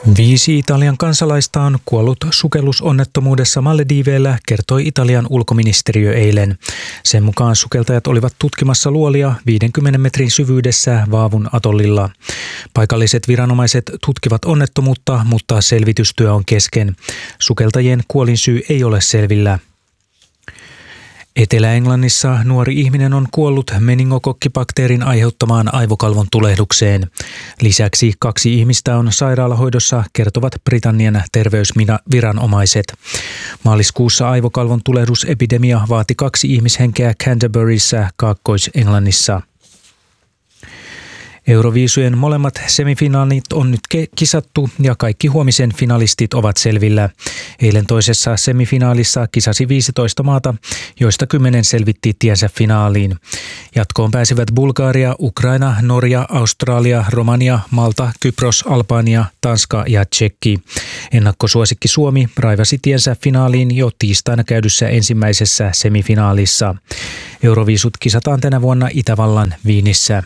5 Italian kansalaista on kuollut sukellusonnettomuudessa Malediiveillä, kertoi Italian ulkoministeriö eilen. Sen mukaan sukeltajat olivat tutkimassa luolia 50 metrin syvyydessä Vaavun atollilla. Paikalliset viranomaiset tutkivat onnettomuutta, mutta selvitystyö on kesken. Sukeltajien kuolinsyy ei ole selvillä. Etelä-Englannissa nuori ihminen on kuollut meningokokkibakteerin aiheuttamaan aivokalvon tulehdukseen. Lisäksi 2 ihmistä on sairaalahoidossa, kertovat Britannian terveysviranomaiset. Maaliskuussa aivokalvon tulehdusepidemia vaati 2 ihmishenkeä Canterburyssä, Kaakkois-Englannissa. Euroviisujen molemmat semifinaalit on nyt kisattu ja kaikki huomisen finalistit ovat selvillä. Eilen toisessa semifinaalissa kisasi 15 maata, joista 10 selvitti tiensä finaaliin. Jatkoon pääsivät Bulgaria, Ukraina, Norja, Australia, Romania, Malta, Kypros, Albania, Tanska ja Tšekki. Ennakkosuosikki Suomi raivasi tiensä finaaliin jo tiistaina käydyssä ensimmäisessä semifinaalissa. Euroviisut kisataan tänä vuonna Itävallan Viinissä.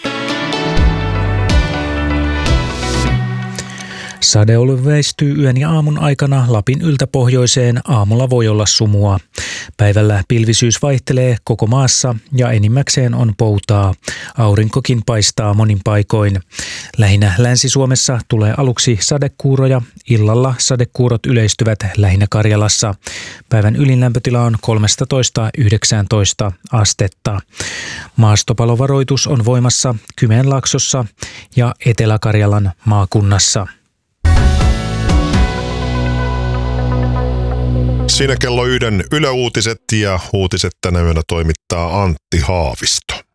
Sadeolu väistyy yön ja aamun aikana Lapin yltäpohjoiseen, aamulla voi olla sumua. Päivällä pilvisyys vaihtelee koko maassa ja enimmäkseen on poutaa. Aurinkokin paistaa monin paikoin. Lähinnä Länsi-Suomessa tulee aluksi sadekuuroja, illalla sadekuurot yleistyvät lähinnä Karjalassa. Päivän ylinlämpötila on 13–19 astetta. Maastopalovaroitus on voimassa Kymenlaaksossa ja Etelä-Karjalan maakunnassa. Siinä kello 1 Yle Uutiset ja uutiset tänä yönä toimittaa Antti Haavisto.